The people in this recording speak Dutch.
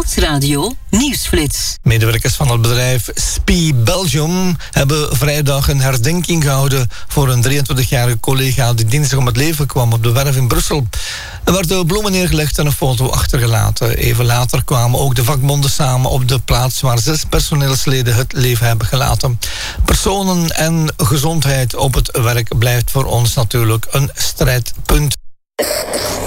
Nieuwsradio Nieuwsflits. Medewerkers van het bedrijf SPI Belgium hebben vrijdag een herdenking gehouden voor een 23-jarige collega die dinsdag om het leven kwam op de werf in Brussel. Er werden bloemen neergelegd en een foto achtergelaten. Even later kwamen ook de vakbonden samen op de plaats waar 6 personeelsleden het leven hebben gelaten. Personen en gezondheid op het werk blijft voor ons natuurlijk een strijdpunt.